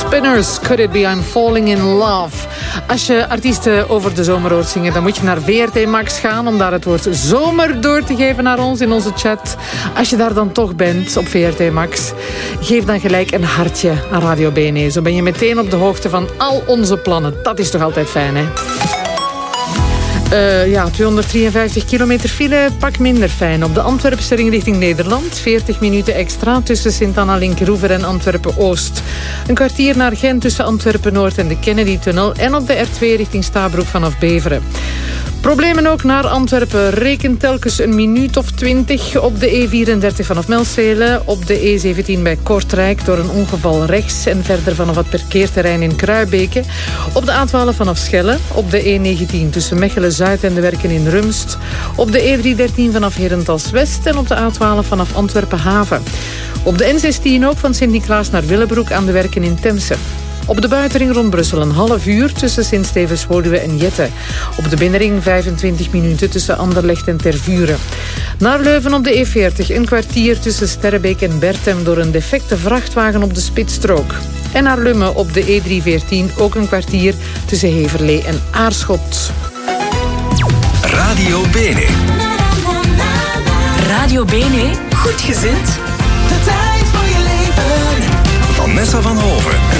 Spinners, Could It Be I'm Falling in Love. Als je artiesten over de zomer hoort zingen, dan moet je naar VRT Max gaan om daar het woord zomer door te geven naar ons in onze chat. Als je daar dan toch bent op VRT Max, geef dan gelijk een hartje aan Radio BNE. Zo ben je meteen op de hoogte van al onze plannen. Dat is toch altijd fijn, hè? 253 kilometer file, pak minder fijn. Op de Antwerpse ring richting Nederland. 40 minuten extra tussen Sint-Anna-Linkeroever en Antwerpen-Oost. Een kwartier naar Gent tussen Antwerpen-Noord en de Kennedy-tunnel. En op de R2 richting Stabroek vanaf Beveren. Problemen ook naar Antwerpen. Reken telkens een minuut of 20 op de E34 vanaf Melcele. Op de E17 bij Kortrijk door een ongeval rechts. En verder vanaf het parkeerterrein in Kruibeke. Op de A12 vanaf Schelle. Op de E19 tussen Mechelen-Zuid en de werken in Rumst. Op de E313 vanaf Herentals-West. En op de A12 vanaf Antwerpen-Haven. Op de N16 ook van Sint-Niklaas naar Willebroek aan de werken in Temse. Op de buitenring rond Brussel een half uur tussen Sint-Stevens-Woluwe en Jette. Op de binnenring 25 minuten tussen Anderlecht en Tervuren. Naar Leuven op de E40 een kwartier tussen Sterrebeek en Bertem door een defecte vrachtwagen op de spitsstrook. En naar Lummen op de E314 ook een kwartier tussen Heverlee en Aarschot. Radio BNE. Radio BNE, goed gezind. De tijd voor je leven. Vanessa van Hoven.